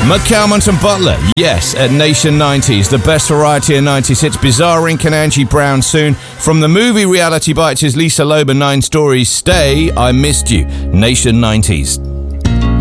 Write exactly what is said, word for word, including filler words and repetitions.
McCalmont and Butler, yes, at Nation nineties, the best variety of nineties hits. Bizarre Inc and Angie Brown soon. From the movie Reality Bites is Lisa Loeb and Nine Stories. Stay, I Missed You, Nation nineties.